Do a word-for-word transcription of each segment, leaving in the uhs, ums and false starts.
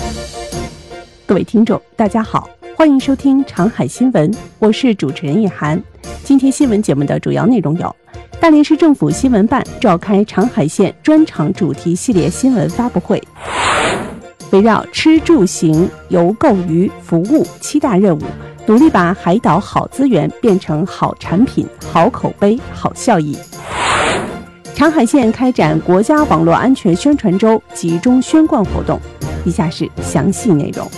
各位听众大家好，欢迎收听长海新闻，我是主持人叶涵。今天新闻节目的主要内容有：大连市政府新闻办召开长海县专场主题系列新闻发布会，围绕吃住行游购娱服务七大任务，努力把海岛好资源变成好产品、好口碑、好效益。长海县开展国家网络安全宣传周集中宣贯活动。以下是详细内容。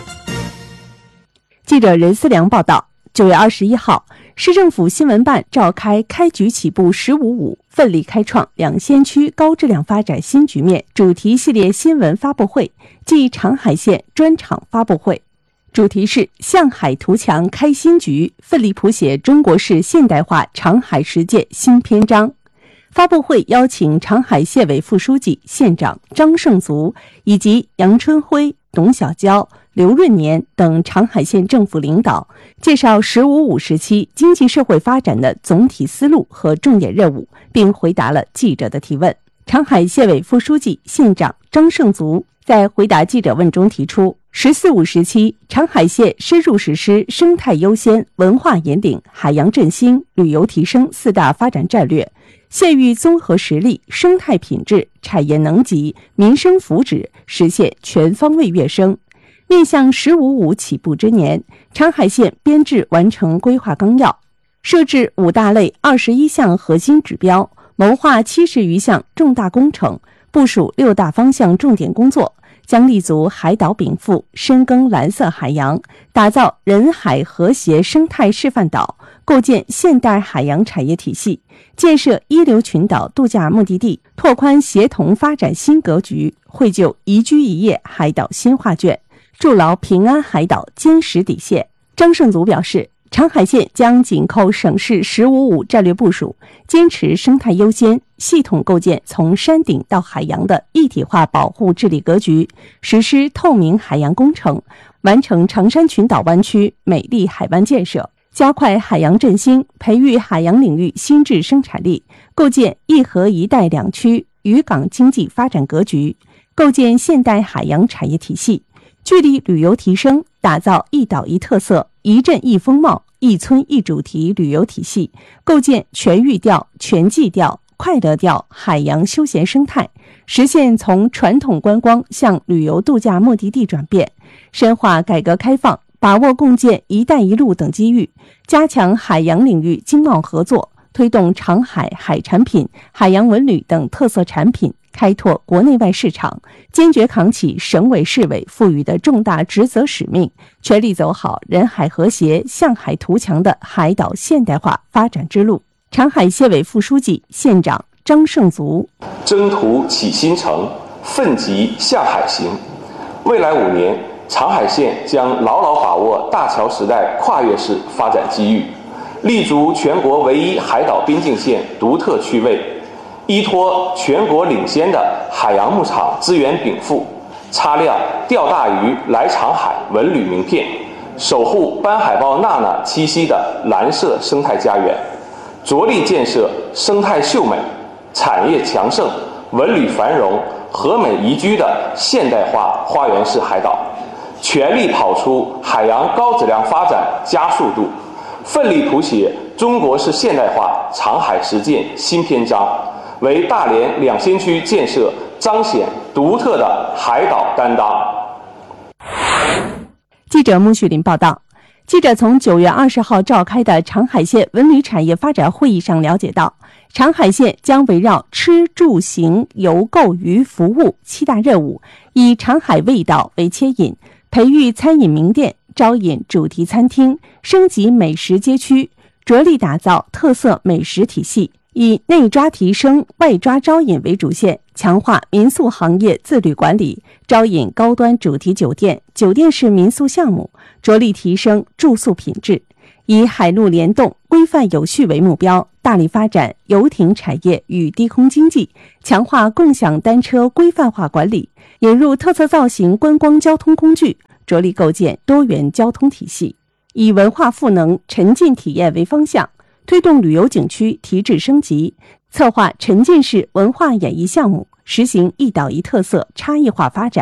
记者任思良报道，九月二十一号，市政府新闻办召开开局起步十五五，奋力开创两仙区高质量发展新局面主题系列新闻发布会暨长海县专场发布会，主题是向海图强开新局，奋力谱写中国式现代化长海实践新篇章。发布会邀请长海县委副书记、县长张胜足以及杨春辉、董小娇、刘润年等长海县政府领导，介绍十五五时期经济社会发展的总体思路和重点任务，并回答了记者的提问。长海县委副书记、县长张胜足在回答记者问中提出，十四五时期，长海县深入实施生态优先、文化引领、海洋振兴、旅游提升四大发展战略，县域综合实力、生态品质、产业能级、民生福祉实现全方位跃升。面向十五五起步之年，长海县编制完成规划纲要，设置五大类二十一项核心指标，谋划七十余项重大工程，部署六大方向重点工作，将立足海岛禀赋，深耕蓝色海洋，打造人海和谐生态示范岛，构建现代海洋产业体系，建设一流群岛度假目的地，拓宽协同发展新格局，绘就宜居宜业海岛新画卷，筑牢平安海岛坚实底线。张胜足表示，长海县将紧扣省市十五五战略部署，坚持生态优先，系统构建从山顶到海洋的一体化保护治理格局，实施透明海洋工程，完成长山群岛湾区美丽海湾建设，加快海洋振兴，培育海洋领域新质生产力，构建一河一带两区渔港经济发展格局，构建现代海洋产业体系，聚力旅游提升，打造一岛一特色、一镇一风貌、一村一主题旅游体系，构建全域调、全季调、快乐调海洋休闲生态，实现从传统观光向旅游度假目的地转变，深化改革开放，把握共建“一带一路”等机遇，加强海洋领域经贸合作，推动长海海产品、海洋文旅等特色产品开拓国内外市场，坚决扛起省委市委赋予的重大职责使命，全力走好人海和谐、向海图强的海岛现代化发展之路。长海县委副书记、县长张胜足： 征途启新程，奋楫向海行。未来五年，长海县将牢牢把握大桥时代跨越式发展机遇，立足全国唯一海岛边境线独特区位，依托全国领先的海洋牧场资源禀赋，擦亮钓大鱼来长海文旅名片，守护斑海豹娜娜栖息的蓝色生态家园，着力建设生态秀美、产业强盛、文旅繁荣、和美宜居的现代化花园式海岛，全力跑出海洋高质量发展加速度，奋力谱写中国式现代化长海实践新篇章，为大连两仙区建设彰显独特的海岛担当。 记者穆旭林报道。记者从九月二十号召开的长海县文旅产业发展会议上了解到，长海县将围绕吃住行游购娱服务七大任务，以长海味道为牵引，培育餐饮名店，招引主题餐厅，升级美食街区，着力打造特色美食体系，以内抓提升、外抓招引为主线，强化民宿行业自律管理，招引高端主题酒店、酒店式民宿项目，着力提升住宿品质，以海陆联动、规范有序为目标，大力发展游艇产业与低空经济，强化共享单车规范化管理，引入特色造型观光交通工具，着力构建多元交通体系，以文化赋能、沉浸体验为方向，推动旅游景区提质升级，策划沉浸式文化演绎项目，实行一岛一特色差异化发展，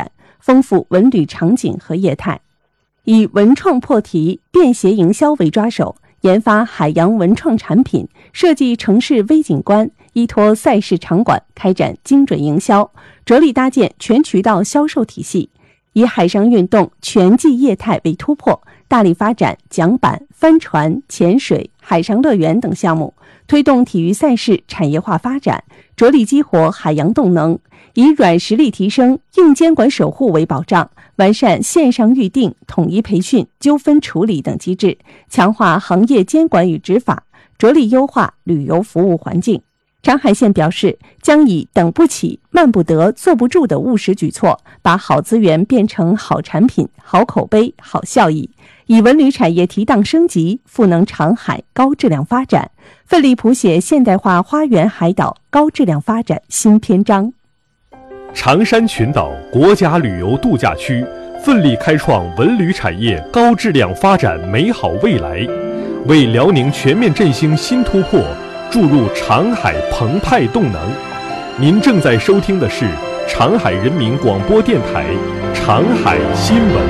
丰富文旅场景和业态，以文创破题、便携营销为抓手，研发海洋文创产品，设计城市微景观，依托赛事场馆开展精准营销，着力搭建全渠道销售体系，以海上运动全季业态为突破，大力发展桨板、帆船、潜水、海上乐园等项目，推动体育赛事产业化发展，着力激活海洋动能，以软实力提升、硬监管守护为保障，完善线上预订、统一培训、纠纷处理等机制，强化行业监管与执法，着力优化旅游服务环境。长海县表示，将以等不起、慢不得、坐不住的务实举措，把好资源变成好产品、好口碑、好效益，以文旅产业提档升级，赋能长海高质量发展，奋力谱写现代化花园海岛高质量发展新篇章。 长山群岛国家旅游度假区奋力开创文旅产业高质量发展美好未来，为辽宁全面振兴新突破注入长海澎湃动能。您正在收听的是长海人民广播电台长海新闻。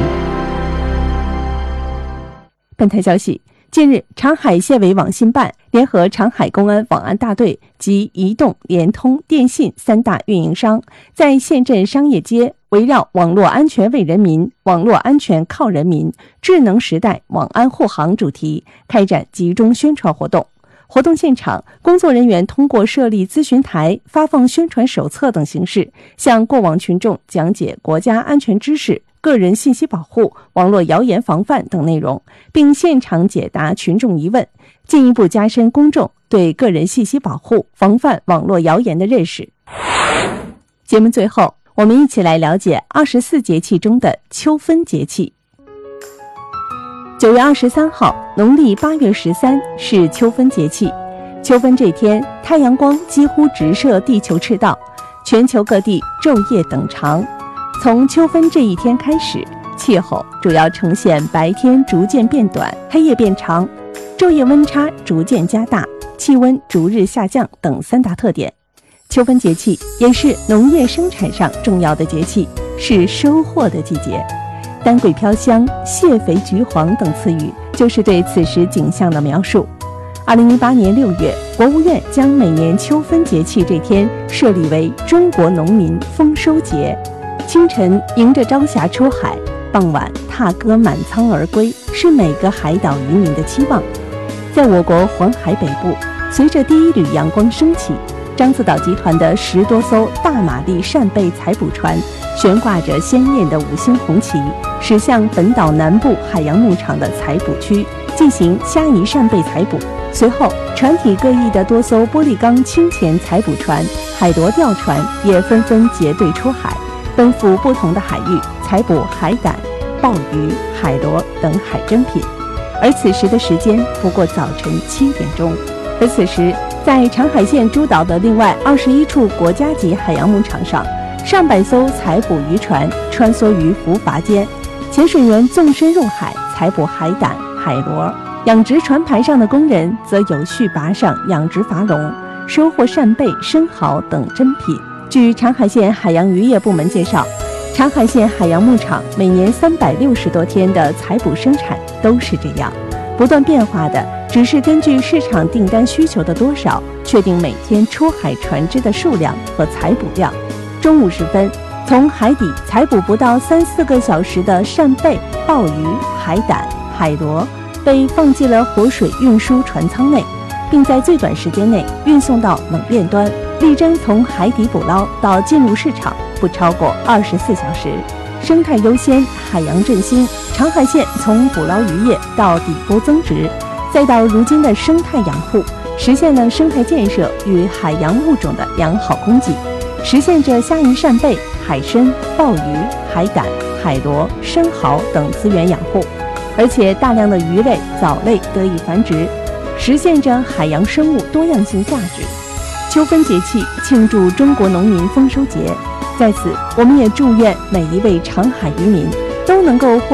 本台消息，近日，长海县委网信办联合长海公安网安大队及移动、联通、电信三大运营商，在县镇商业街围绕网络安全为人民、网络安全靠人民、智能时代网安护航主题，开展集中宣传活动。活动现场，工作人员通过设立咨询台、发放宣传手册等形式，向过往群众讲解国家安全知识、个人信息保护、网络谣言防范等内容，并现场解答群众疑问，进一步加深公众对个人信息保护、防范网络谣言的认识。节目最后，我们一起来了解二十四节气中的秋分节气。九月二十三号，农历八月十三是秋分节气。秋分这天，太阳光几乎直射地球赤道，全球各地昼夜等长。从秋分这一天开始，气候主要呈现白天逐渐变短、黑夜变长、昼夜温差逐渐加大、气温逐日下降等三大特点。秋分节气也是农业生产上重要的节气，是收获的季节。丹桂飘香、蟹肥橘黄等词语就是对此时景象的描述。二零一八年六月，国务院将每年秋分节气这天设立为中国农民丰收节。清晨迎着朝霞出海，傍晚踏歌满仓而归，是每个海岛渔民的期望。在我国黄海北部，随着第一缕阳光升起，獐子岛集团的十多艘大马力扇贝采捕船悬挂着鲜艳的五星红旗，驶向本岛南部海洋牧场的采捕区，进行虾夷扇贝采捕。随后，船体各异的多艘玻璃钢轻潜采捕船、海螺钓船也纷纷结队出海，奔赴不同的海域，采捕海胆、鲍鱼、海螺等海珍品。而此时的时间不过早晨七点钟。而此时，在长海县诸岛的另外二十一处国家级海洋牧场上，上百艘采捕渔船穿梭于浮筏间，潜水员纵身入海采捕海胆、海螺，养殖船排上的工人则有序拔上养殖筏笼，收获扇贝、生蚝等珍品。据长海县海洋渔业部门介绍，长海县海洋牧场每年三百六十多天的采捕生产都是这样，不断变化的只是根据市场订单需求的多少，确定每天出海船只的数量和采捕量。中午时分，从海底采捕不到三四个小时的扇贝、鲍鱼、海胆、海螺被放进了活水运输船舱内，并在最短时间内运送到冷链端，力争从海底捕捞到进入市场不超过二十四小时。生态优先，海洋振兴，长海县从捕捞渔业到底沟增值，再到如今的生态养护，实现了生态建设与海洋物种的良好供给，实现着虾夷扇贝、海参、鲍鱼、海胆、海螺、生蚝等资源养护，而且大量的鱼类、藻类得以繁殖，实现着海洋生物多样性价值。秋分节气庆祝中国农民丰收节，在此我们也祝愿每一位长海渔民都能够获